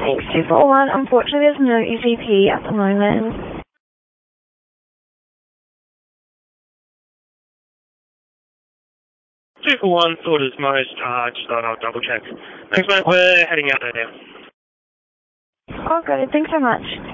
Thanks, 241. Unfortunately, there's no EVP at the moment. 241, thought as most, just thought I'll double check. Thanks mate, we're heading out there now. Oh, good. Thanks so much.